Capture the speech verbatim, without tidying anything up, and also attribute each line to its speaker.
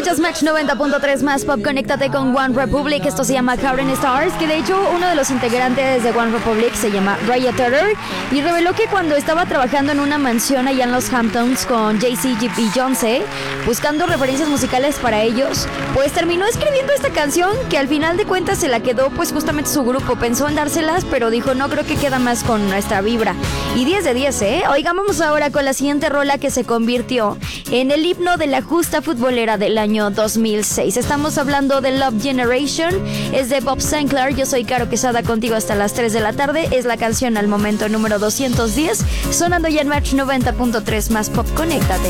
Speaker 1: Escuchas Match noventa punto tres más Pop, conéctate con One Republic. Esto se llama Current Stars, que de hecho uno de los integrantes de One Republic se llama Raya Tutter y reveló que cuando estaba trabajando en una mansión allá en los Hamptons con Jay-Z y Beyoncé, buscando referencias musicales para ellos, pues terminó escribiendo esta canción que al final de cuentas se la quedó pues justamente su grupo. Pensó en dárselas, pero dijo no, creo que queda más con nuestra vibra. Y diez de diez, ¿eh? Oigan, vamos ahora con la siguiente rola que se convirtió en el himno de la justa futbolera del año dos mil seis. Estamos hablando de Love Generation, es de Bob Sinclair. Yo soy Caro Quesada, contigo hasta las tres de la tarde. Es la canción al momento número doscientos diez, sonando ya en Match noventa punto tres más Pop, conéctate.